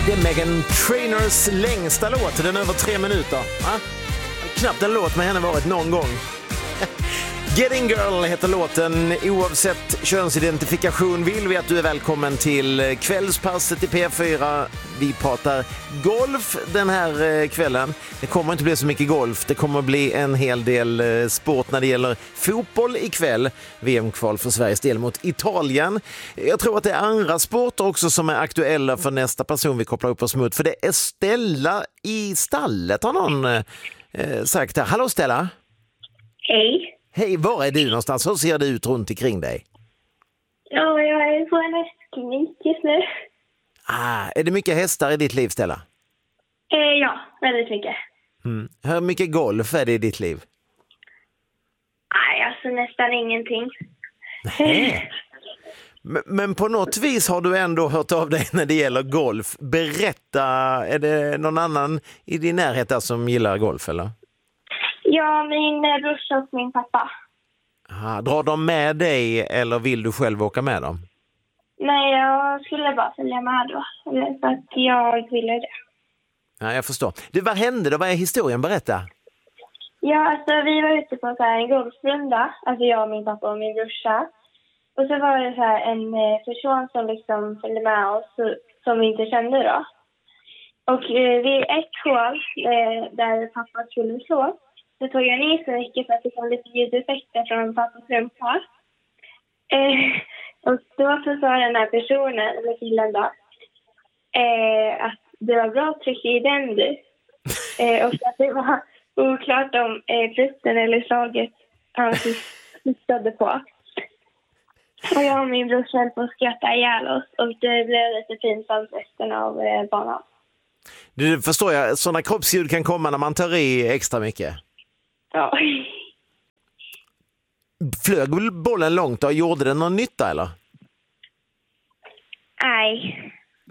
Det är Meghan Trainors längsta låt. Den är över 3 minuter. Va? Knappt en låt med henne varit någon gång. Getting Girl heter låten. Oavsett könsidentifikation vill vi att du är välkommen till kvällspasset i P4. Vi pratar golf den här kvällen. Det kommer inte bli så mycket golf. Det kommer bli en hel del sport när det gäller fotboll ikväll. VM-kval för Sveriges del mot Italien. Jag tror att det är andra sporter också som är aktuella för nästa person vi kopplar upp oss mot. För det är Stella i stallet, har någon sagt här. Hallå Stella! Hej. Hej, var är du någonstans? Hur ser det ut runt omkring dig? Ja, jag är på en hästklinik just nu. Är det mycket hästar i ditt liv, Stella? Ja, väldigt mycket. Hur mycket golf är det i ditt liv? Nej, alltså nästan ingenting. Nej. Men på något vis har du ändå hört av dig när det gäller golf. Berätta, är det någon annan i din närhet där som gillar golf, eller? Ja, min brorsa och min pappa. Drar de med dig eller vill du själv åka med dem? Nej, jag skulle bara följa med då. För att jag ville det. Ja, jag förstår. Du, vad hände då? Vad är historien? Berätta. Ja, alltså vi var ute på så här en golfrunda. Alltså jag, min pappa och min brorsa. Och så var det så här en person som liksom följde med oss som vi inte kände då. Och vid ett hål där pappa skulle slå. Så tog jag ner så mycket för att det kom lite ljudeffekter från pappas rumpa. Och då så sa den här personen, eller killen då, att det var bra tryck i den du. Och att det var oklart om flytten eller slaget han syftade på. Och jag och min bror höll på att skratta ihjäl oss och det blev lite pinsamt resten av banan. Du förstår jag, sådana kroppsljud kan komma när man tar i extra mycket. Ja. Flög bollen långt och gjorde den någon nytta eller? Nej.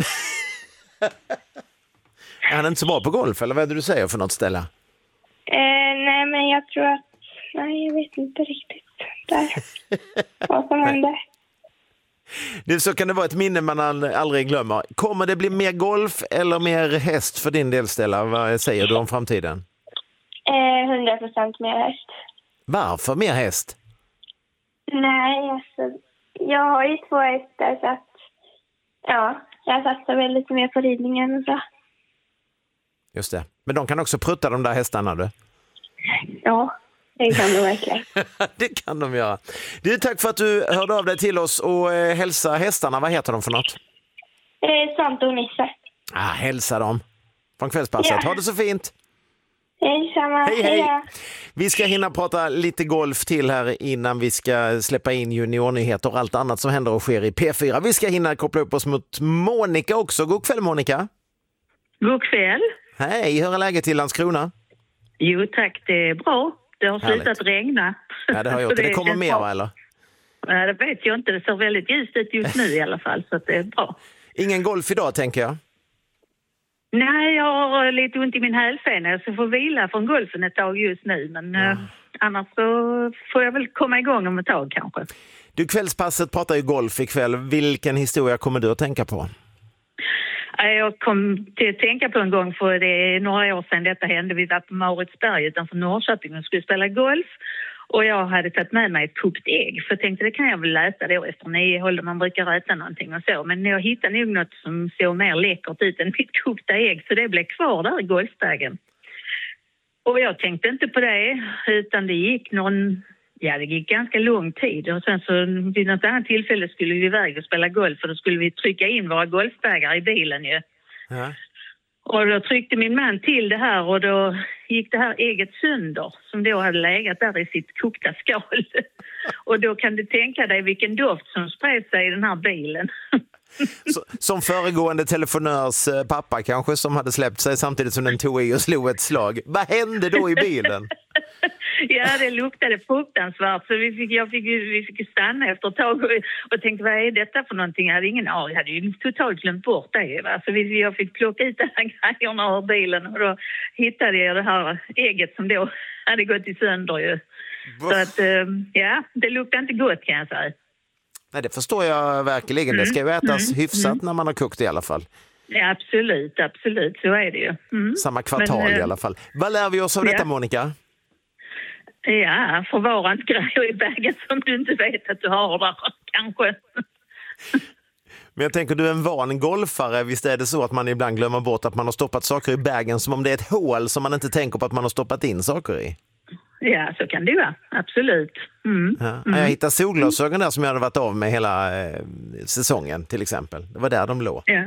Är han inte så bra på golf eller vad är det du säger för något ställe? Nej men jag tror att... Nej, jag vet inte riktigt där. Vad som hände. Det så kan det vara ett minne man aldrig glömmer. Kommer det bli mer golf eller mer häst för din del Stella? Vad säger du om framtiden? 100% mer häst. Varför mer häst? Nej, alltså, jag har ju 2 hästar så att ja, jag satsar väl lite mer på ridningen och så. Just det. Men de kan också prutta de där hästarna du? Ja, det kan de verkligen. Det kan de göra. Du, tack för att du hörde av dig till oss och hälsa hästarna. Vad heter de för något? Svante och Nisse. Hälsa dem. Från kvällspasset. Ja. Ha det så fint. Hej samma. Hej. Vi ska hinna prata lite golf till här innan vi ska släppa in juniornyheter och allt annat som händer och sker i P4. Vi ska hinna koppla upp oss mot Monica också. God kväll Monica. God kväll. Hej, hur är läget i Landskrona? Jo tack, det är bra. Det har slutat regna. Ja, det har gjort. Det kommer mer va, eller? Ja, det vet jag inte. Det ser väldigt ljust ut just nu i alla fall, så att det är bra. Ingen golf idag tänker jag. Nej, jag har lite ont i min hälsena så jag får vila från golfen ett tag just nu. Men annars så får jag väl komma igång om ett tag kanske. Du, kvällspasset pratar ju golf ikväll. Vilken historia kommer du att tänka på? Jag kom till att tänka på en gång för det är några år sedan detta hände. Vi var på Mauritsberg utanför Norrköping och skulle spela golf. Och jag hade tagit med mig ett kokt ägg. För jag tänkte det kan jag väl äta då efter 9 håll där man brukar äta någonting och så. Men jag hittade nog något som såg mer läckert ut än mitt kokta ägg. Så det blev kvar där i golfbagen. Och jag tänkte inte på det utan det gick det gick ganska lång tid. Och sen så vid något annat tillfälle skulle vi iväg och spela golf. För då skulle vi trycka in våra golfbagar i bilen ju. Ja. Och då tryckte min man till det här och då gick det här ägget sönder som då hade legat där i sitt kokta skal. Och då kan du tänka dig vilken doft som spred sig i den här bilen. Som föregående telefonörs pappa kanske som hade släppt sig samtidigt som den tog i och slog ett slag. Vad hände då i bilen? Ja, det luktade fruktansvärt så vi fick stanna efter ett tag och tänkte vad är detta för någonting? Jag hade ingen aning, jag hade ju totalt glömt bort det. Va? Så jag fick plocka ut de här grejerna ur bilen och då hittade jag det här ägget som då hade gått i sönder ju. Så att det luktade inte gott kan jag säga. Nej, det förstår jag verkligen. Det ska ju ätas hyfsat när man har kokt i alla fall. Ja, absolut, så är det ju. Samma kvartal i alla fall. Vad lär vi oss av detta, Monica? Ja, förvara inte grejer i bagen som du inte vet att du har där, kanske. Men jag tänker, du är en van golfare. Visst är det så att man ibland glömmer bort att man har stoppat saker i bagen, som om det är ett hål som man inte tänker på att man har stoppat in saker i? Ja, så kan det vara. Absolut. Jag hittade solglasögon där som jag hade varit av med hela säsongen till exempel. Det var där de låg. Ja.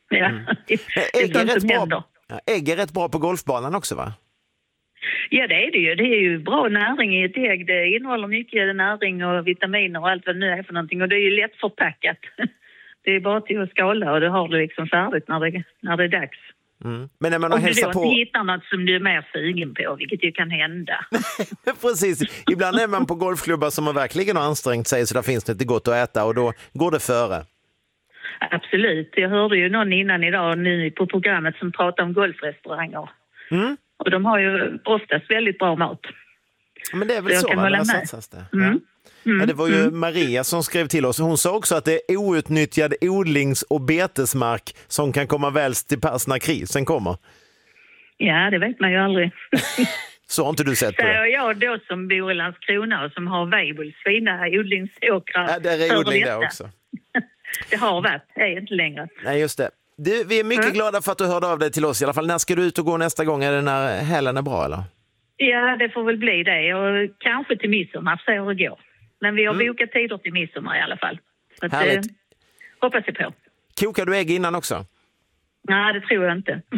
Ägg är rätt bra på golfbanan också, va? Ja, det är det ju. Det är ju bra näring i ett ägg. Det innehåller mycket näring och vitaminer och allt vad det nu är för någonting. Och det är ju lätt förpackat. Det är bara till att skala och det har du liksom färdigt när det är dags. Men när man har hälsat på... Om du inte hittar något som du är mer sugen på, vilket ju kan hända. Precis. Ibland är man på golfklubbar som har verkligen ansträngt sig, så där finns det inte gott att äta och då går det före. Absolut. Jag hörde ju någon innan idag nu på programmet som pratade om golfrestauranger. Och de har ju oftast väldigt bra mat. Men det är väl så, va? Där satsas det. Ja, det var ju Maria som skrev till oss. Hon sa också att det är outnyttjad odlings- och betesmark som kan komma väl till pass när krisen kommer. Ja, det vet man ju aldrig. Så har inte du sett på det? Så jag då som bor i Landskrona och som har Weibulls fina odlingsåkrar. Ja, där är odling där också. Det har varit, det är inte längre. Nej, just det. Vi är mycket glada för att du hörde av dig till oss i alla fall. När ska du ut och gå nästa gång? Är det när helgen är bra, eller? Ja, det får väl bli det. Och kanske till midsommar, så hur det går. Men vi har bokat tider till midsommar i alla fall. Så härligt. Hoppas jag på. Kokar du ägg innan också? Nej, det tror jag inte.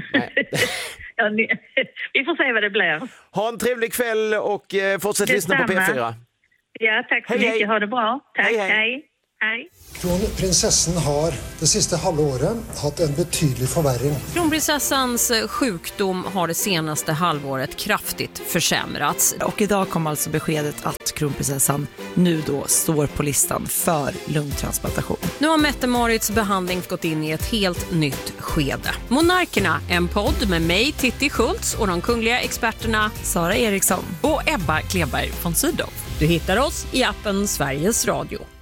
Vi får se vad det blir. Ha en trevlig kväll och fortsätt lyssna på P4. Ja, tack så mycket. Hej. Ha det bra. Tack, hej. Kronprinsessan har det sista halvåret haft en betydlig förvärring. Kronprinsessans sjukdom har det senaste halvåret kraftigt försämrats. Och idag kom alltså beskedet att kronprinsessan nu då står på listan för lungtransplantation. Nu har Mette-Marits behandling gått in i ett helt nytt skede. Monarkerna, en podd med mig, Titti Schultz, och de kungliga experterna Sara Eriksson och Ebba Kleberg von Sydow. Du hittar oss i appen Sveriges Radio.